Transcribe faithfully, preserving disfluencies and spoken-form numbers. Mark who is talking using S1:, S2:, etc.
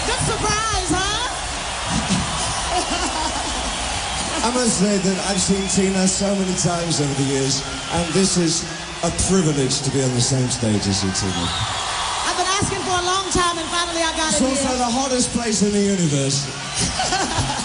S1: Good surprise, huh?
S2: I must say that I've seen Tina so many times over the years, and this is a privilege to be on the same stage as you, Tina.
S1: I've been asking for a long time, and finally I got
S2: It's
S1: it
S2: also
S1: here.
S2: the hottest place in the universe.